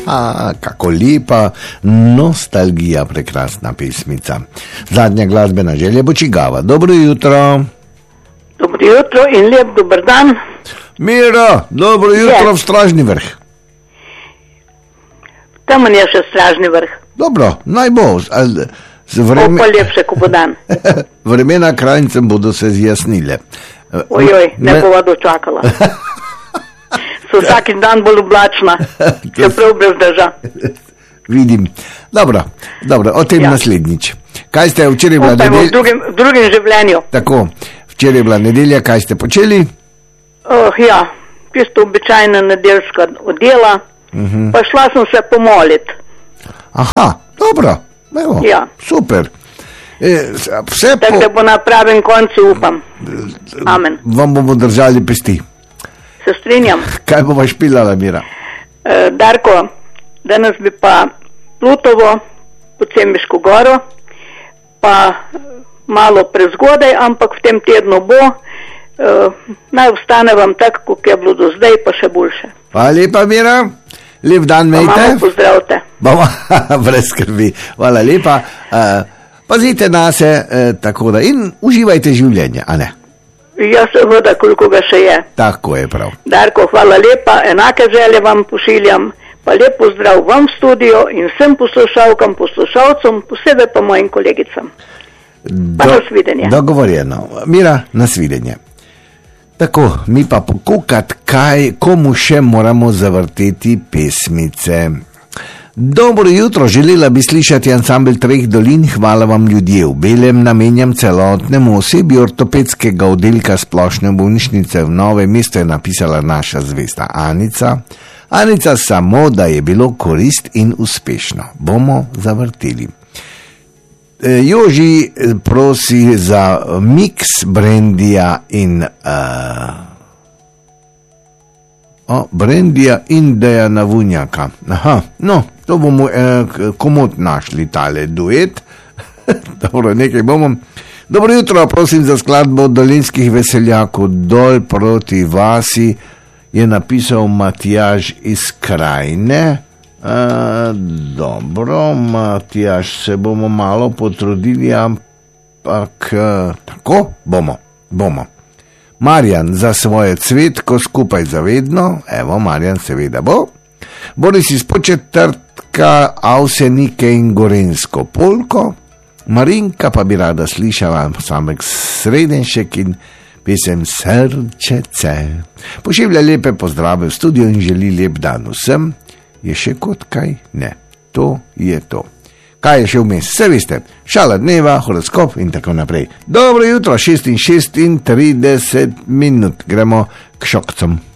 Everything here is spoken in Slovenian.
Kako lepa nostalgija, prekrasna pesmica. Zadnja glasbena želja bo čigava. Dobro jutro. Dobro jutro in lep dober dan. Mira, dobro jutro v Stražni vrh. Tam je še Stražni vrh. Dobro, naj bo. Pa lepše, ko bo dan. Vremena krajncem bodo se zjasnile. Ojoj, ne bova dočakala. So vsak dan bolj oblačna, čeprav brez dežja. Vidim. Dobro, o tem naslednjič. Kaj ste včeraj bila nedelja? V drugem življenju. Tako, včeraj je bila nedelja, kaj ste počeli? Čisto običajna nedeljska odela, pa šla sem se pomoliti. Aha, dobro, evo, super. Tako da bo na pravem koncu, upam. Amen. Vam bomo držali pesti. Se strinjam. Kaj bova špilala, Mira? Darko, danes bi pa Plutovo, pod Sembiško goro, pa malo prezgodaj, ampak v tem tednu bo. Naj ostane vam tako, kot je bilo do zdaj, pa še boljše. Hvala lepa, Mira. Lep dan, mejte. Mamo pozdravite. Brez skrbi. Hvala lepa. Pazite na se, tako da in uživajte življenje, a ne? Ja, seveda, koliko ga še je. Tako je prav. Darko, hvala lepa, enake želje vam pošiljam, pa lep pozdrav vam v studio in vsem poslušalkam, poslušalcom, posebej pa mojim kolegicam. Pa nasvidenje. Dogovorjeno. Mira, nasvidenje. Tako, mi pa pokukat, komu še moramo zavrteti pesmice. Dobro jutro, želela bi slišati ansambel Treh dolin, hvala vam ljudje. V belem namenjam celotnemu osebju ortopedskega oddelka Splošne bolnišnice v Novem mestu, je napisala naša zvesta Anica. Anica, samo da je bilo korist in uspešno. Bomo zavrteli. Joži prosi za miks brandija in brandija in Dejana Vunjaka. Aha, no, to bomo komot našli tale duet. Dobro, nekaj bomo. Dobro jutro, prosim za skladbo dolinskih veseljakov Dol proti vasi, je napisal Matjaž iz Krajine. Dobro, Matjaž, se bomo malo potrudili, ampak tako bomo. Marjan za svoje cvetko skupaj zavedno, evo Marjan seveda bo. Boris iz Početrtka, Avsenike in Gorensko polko. Marinka pa bi rada slišala samek Sredenšek in pesem Srčece. Pošilja lepe pozdrave v studio in želi lep dan vsem. Je še kot kaj? Ne, to je to. Kaj je še vmes? Vse veste, šala dneva, horoskop in tako naprej. Dobro jutro, 6:36, gremo k šokcom.